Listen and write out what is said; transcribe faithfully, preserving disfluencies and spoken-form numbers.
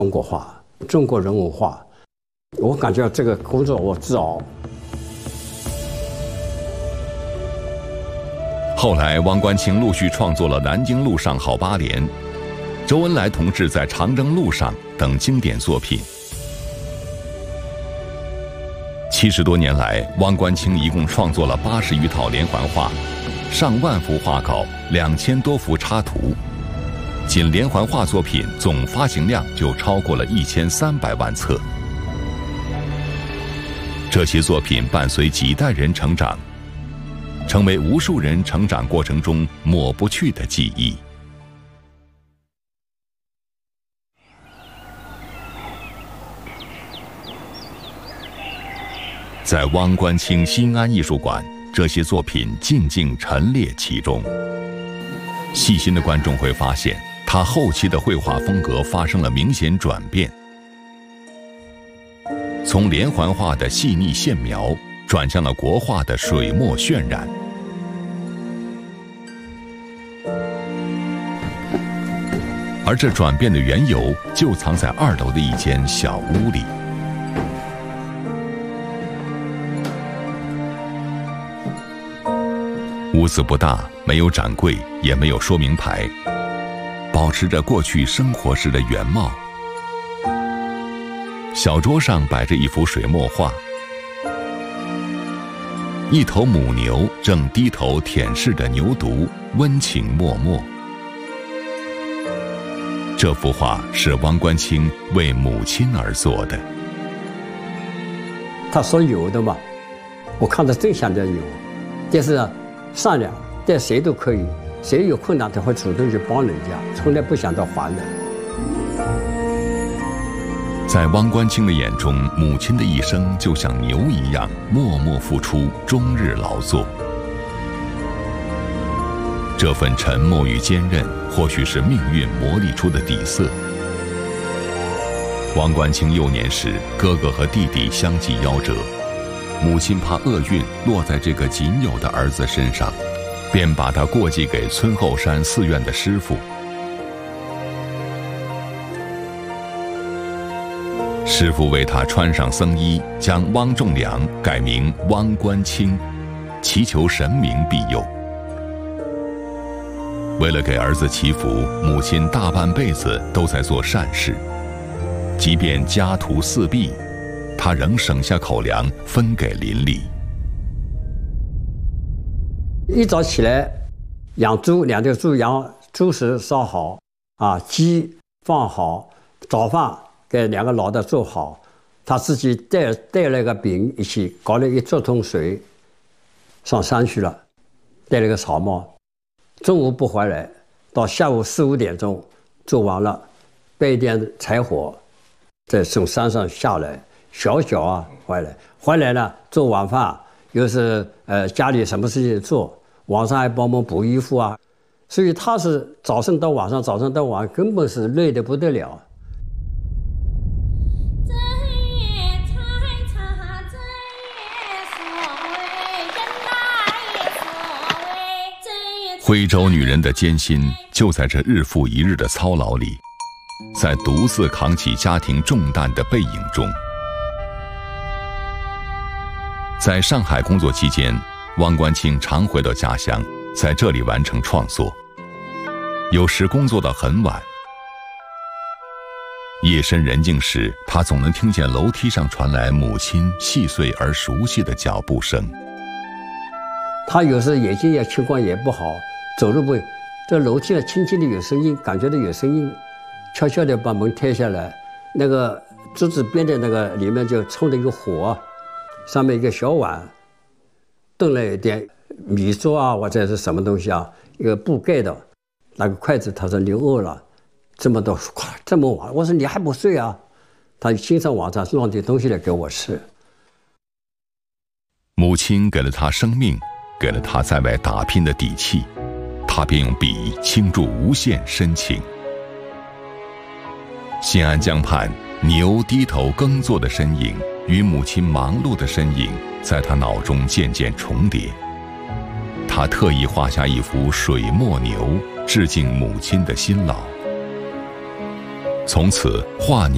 中国画、中国人文画。我感觉这个工作我自豪。 后来，汪官清陆续创作了《南京路上好八联》《周恩来同志在长征路上》等经典作品。七十多年来，汪官清一共创作了八十余套连环画，上万幅画稿，两千多幅插图。仅连环画作品总发行量就超过了一千三百万册。这些作品伴随几代人成长，成为无数人成长过程中抹不去的记忆。在汪官清新安艺术馆，这些作品静静陈列其中。细心的观众会发现，他后期的绘画风格发生了明显转变，从连环画的细腻线描，转向了国画的水墨渲染。而这转变的缘由，就藏在二楼的一间小屋里。屋子不大，没有展柜，也没有说明牌，保持着过去生活时的原貌。小桌上摆着一幅水墨画，一头母牛正低头舔舐着牛犊，温情脉脉。这幅画是汪官清为母亲而做的。 他说牛的嘛，我看着真像条牛，但是善良，对谁都可以，谁有困难他会主动去帮人家，从来不想着还的。 在汪官清的眼中，母亲的一生就像牛一样，默默付出，终日劳作。这份沉默与坚韧，或许是命运磨砺出的底色。汪官清幼年时，哥哥和弟弟相继夭折，母亲怕厄运落在这个仅有的儿子身上，便把他过继给村后山寺院的师傅。师傅为他穿上僧衣，将汪仲良改名汪官清，祈求神明庇佑。为了给儿子祈福，母亲大半辈子都在做善事，即便家徒四壁，他仍省下口粮分给邻里。 一早起来，养猪，两条猪养猪食烧好，啊，鸡放好，早饭给两个老的做好，他自己带带了个饼一起搞了一桌桶水，上山去了，带了个草帽。中午不回来，到下午四五点钟做完了，备一点柴火，再从山上下来，小小啊回来，回来了做晚饭，又是呃家里什么事情做，晚上还帮忙补衣服啊，所以他是早上到晚上，早上到晚上根本是累得不得了。 徽州女人的艰辛就在这日复一日的操劳里，在独自扛起家庭重担的背影中。在上海工作期间，汪官清常回到家乡，在这里完成创作。有时工作到很晚，夜深人静时，他总能听见楼梯上传来母亲细碎而熟悉的脚步声。 他有时眼睛也情况也不好，走路不，这楼梯啊轻轻的有声音，感觉到有声音，悄悄地把门推下来，那个桌子边的那个里面就冲着一个火，上面一个小碗，炖了一点米粥啊或者是什么东西啊，一个布盖的，拿个筷子，他说你饿了，这么多这么晚，我说你还不睡啊？他经常晚上弄点东西来给我吃。 母亲给了他生命，给了他在外打拼的底气，他便用笔倾注无限深情。新安江畔，牛低头耕作的身影与母亲忙碌的身影在他脑中渐渐重叠。他特意画下一幅水墨牛，致敬母亲的辛劳。从此，画牛